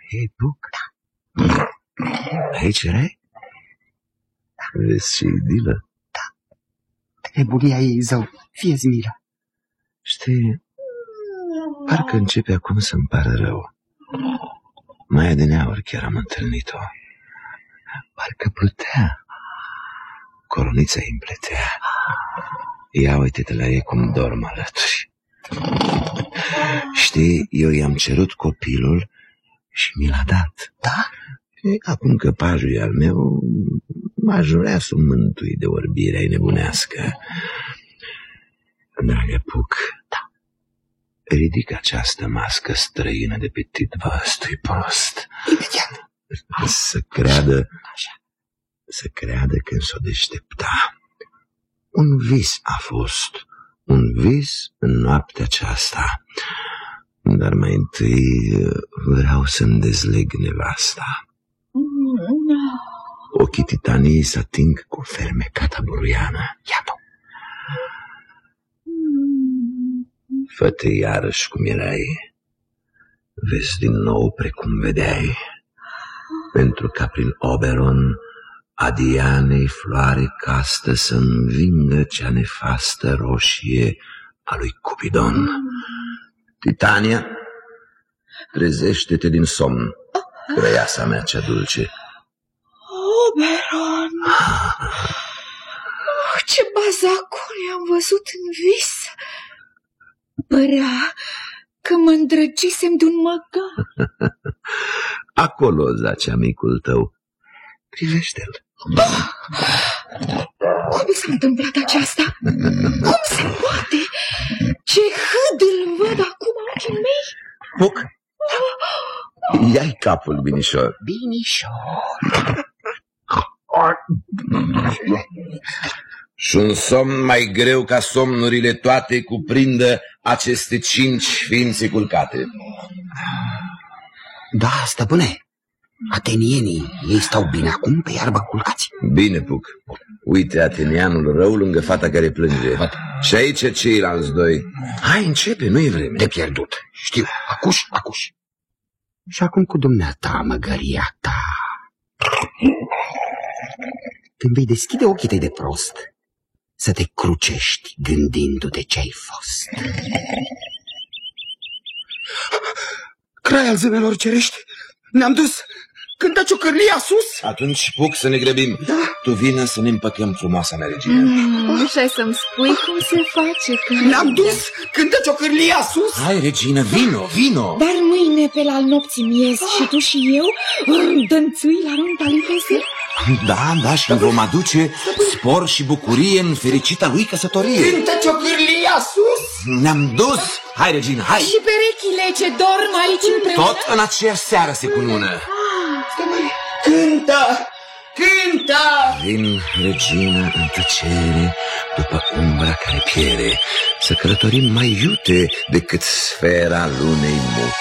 Hei, Puc? Da. Aici erai? Da. Vezi ce idilă? Da. Nebunia ei, zău, fie-ți milă. Știi, parcă începe acum să-mi pară rău. Mai adineauri chiar am întâlnit-o. Parcă plutea. Coronița îi împletea. Ia uite-te la ei cum dorm alături. Știi, eu i-am cerut copilul și mi l-a dat. Da? Acum că pajul e al meu, m-aș vrea să mântui de orbirea nebunească. Dragă Puc, da. Ridică această mască străină de pe titva ăstui post. Imediat. Să creadă că s-o deștepta. Un vis a fost, un vis în noaptea aceasta. Dar mai întâi vreau să-mi dezleg nevasta. Ochii titanii se ating cu fermecata buruiană. Iată. Fă-te iarăși cum erai. Vezi din nou precum vedeai. Pentru ca prin Oberon a Dianei floare castă să învingă cea nefastă roșie a lui Cupidon. Titania, trezește-te din somn, crăiasa mea cea dulce. Oberon! Ce bazacuri am văzut în vis! Părea că mă îndrăgisem de un măgar. Acolo zacea micul tău. Privește-l. Cum s-a întâmplat aceasta? Cum se poate? Ce hâd îl văd acum ochii mei! Puc, ia-i capul, binișor. Binișor. Și un somn mai greu ca somnurile toate cuprindă aceste 5 ființe culcate. Da, stăpâne, atenienii, ei stau bine acum pe iarbă culcați? Bine, Puc. Uite atenianul rău lângă fata care plânge. Și aici ceilalți doi. Hai, începe, nu-i vreme. De pierdut, știu, acuși. Și acum cu dumneata, măgăria ta. Când vei deschide ochii tăi de prost, să te crucești gândindu-te ce-ai fost. Crai al zânelor cerești, ne-am dus. Cântă ciocârlia sus. Atunci, Puc, să ne grăbim. Da. Tu vină să ne împăcăm frumoasa mea regină. Și ai să-mi spui cum se face. Ne-am dus. Cântă ciocârlia sus. Hai, regină, vino. Dar mâine pe la nopții miez și tu și eu dănțui la rând alitese? Da, și vom aduce spor și bucurie în fericita lui căsătorie. Cântă ciocârlia sus. Ne-am dus. Hai, regină, hai. Și perechile ce dorm aici împreună? Tot în aceeași seară se cunună. Cântă! Vin, regină, în tăcere, după umbra care piere, să călătorim mai iute decât sfera lunei mute.